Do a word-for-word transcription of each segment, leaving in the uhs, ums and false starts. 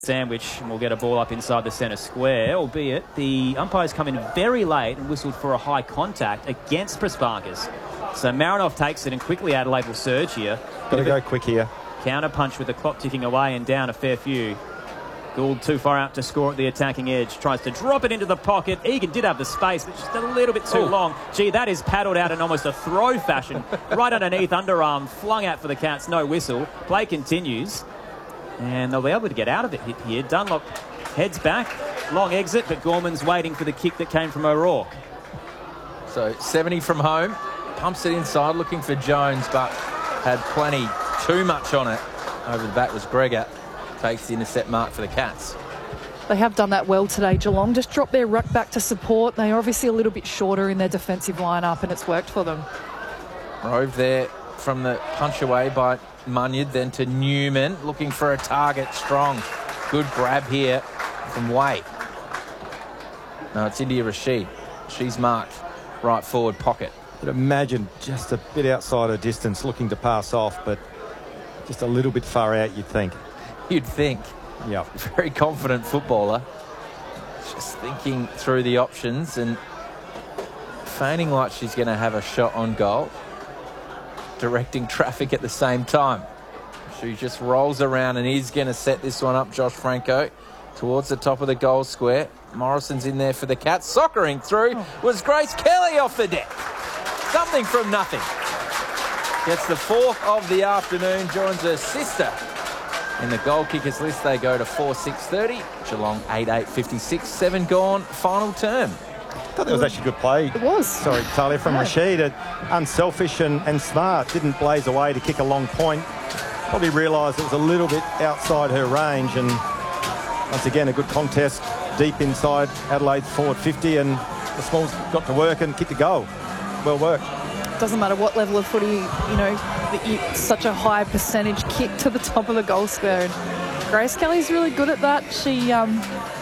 sandwich, and we'll get a ball up inside the centre square, albeit the umpires come in very late and whistled for a high contact against Prasparkas. So Marinoff takes it and quickly Adelaide will surge here. Got to go quick here. Counter punch with the clock ticking away and down a fair few. Gould too far out to score at the attacking edge. Tries to drop it into the pocket. Egan did have the space, but just a little bit too Ooh. long. Gee, that is paddled out in almost a throw fashion. Right underneath, underarm, flung out for the Cats. No whistle. Play continues. And they'll be able to get out of it here. Dunlop heads back. Long exit, but Gorman's waiting for the kick that came from O'Rourke. So seventy from home. Pumps it inside, looking for Jones, but had plenty, too much on it. Over the back was Gregor. Takes the intercept mark for the Cats. They have done that well today. Geelong just dropped their ruck back to support. They're obviously a little bit shorter in their defensive lineup, and it's worked for them. Rove there from the punch away by Munyard, then to Newman, looking for a target. Strong. Good grab here from Way. No, it's India Rashid. She's marked right forward pocket. You'd imagine just a bit outside her distance, looking to pass off, but just a little bit far out, you'd think. You'd think. Yeah. Very confident footballer. Just thinking through the options and feigning like she's going to have a shot on goal. Directing traffic at the same time. She just rolls around and is going to set this one up, Josh Franco, towards the top of the goal square. Morrison's in there for the Cats. Soccering through oh. was Grace Kelly off the deck. Something from nothing. Gets the fourth of the afternoon, joins her sister. In the goal kickers list, they go to four six thirty. Geelong eight eight fifty-six. Seven gone, final term. I thought that was actually good play. It was. Sorry, Talia, from yeah. Rashid. Uh, unselfish and, and smart. Didn't blaze away to kick a long point. Probably realised it was a little bit outside her range. And once again, a good contest deep inside Adelaide's forward fifty. And the Smalls got to work and kicked a goal. Well worked. Doesn't matter what level of footy, you know, that you, such a high percentage kick to the top of the goal square. And Grace Kelly's really good at that. She, um,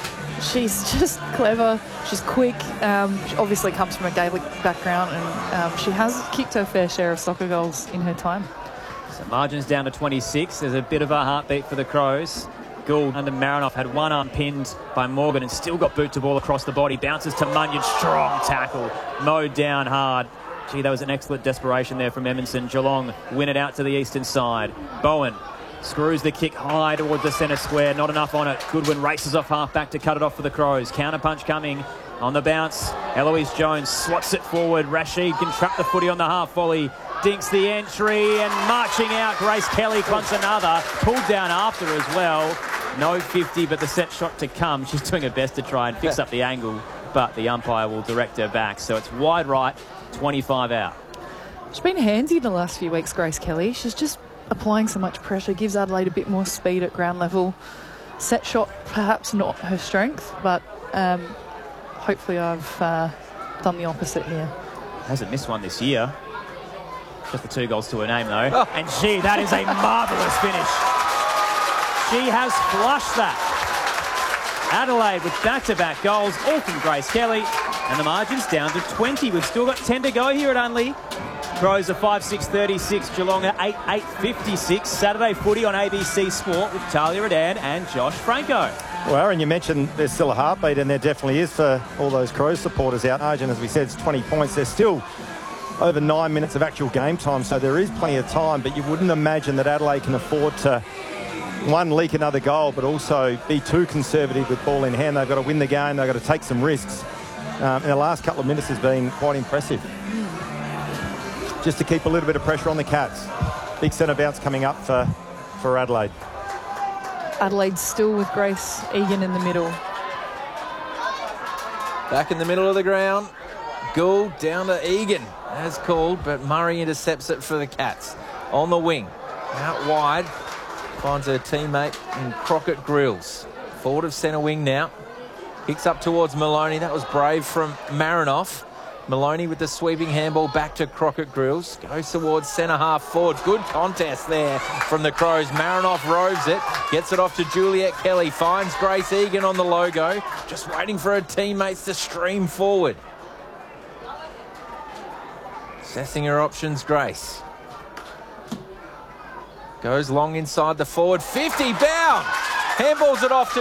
she's just clever. She's quick. Um, she obviously comes from a Gaelic background, and um, she has kicked her fair share of soccer goals in her time. So margins down to twenty-six. There's a bit of a heartbeat for the Crows. Gould under Marinoff had one arm pinned by Morgan and still got boot to ball across the body. Bounces to Munyard. Strong tackle. Mowed down hard. Gee, that was an excellent desperation there from Emerson. Geelong win it out to the eastern side. Bowen screws the kick high towards the centre square. Not enough on it. Goodwin races off half-back to cut it off for the Crows. Counter punch coming on the bounce. Eloise Jones slots it forward. Rashid can trap the footy on the half volley. Dinks the entry and marching out. Grace Kelly wants another. Pulled down after as well. No fifty, but the set shot to come. She's doing her best to try and fix up the angle, but the umpire will direct her back. So it's wide right. twenty-five out. She's been handsy in the last few weeks, Grace Kelly. She's just applying so much pressure, gives Adelaide a bit more speed at ground level. Set shot, perhaps not her strength, but um, hopefully I've uh, done the opposite here. Hasn't missed one this year. Just the two goals to her name, though. Oh. And gee, that is a marvellous finish. She has flushed that. Adelaide with back-to-back goals, all from Grace Kelly. And the margin's down to twenty. We've still got ten to go here at Unley. Crows are five six thirty-six. Geelong are eight eight fifty-six. Saturday footy on A B C Sport with Talia Radan and Josh Franco. Well, Aaron, you mentioned there's still a heartbeat, and there definitely is for all those Crows supporters out. Margin, as we said, it's twenty points. There's still over nine minutes of actual game time, so there is plenty of time, but you wouldn't imagine that Adelaide can afford to, one, leak another goal, but also be too conservative with ball in hand. They've got to win the game. They've got to take some risks. Um, and the last couple of minutes has been quite impressive. Just to keep a little bit of pressure on the Cats. Big centre bounce coming up for, for Adelaide. Adelaide still with Grace Egan in the middle. Back in the middle of the ground. Gould down to Egan, as called, but Murray intercepts it for the Cats. On the wing, out wide, finds her teammate in Crockett Grills. Forward of centre wing now. Kicks up towards Maloney. That was brave from Marinoff. Maloney with the sweeping handball back to Crockett Grills. Goes towards centre half forward. Good contest there from the Crows. Marinoff roves it. Gets it off to Juliet Kelly. Finds Grace Egan on the logo. Just waiting for her teammates to stream forward. Assessing her options, Grace. Goes long inside the forward. fifty bound. Handballs it off to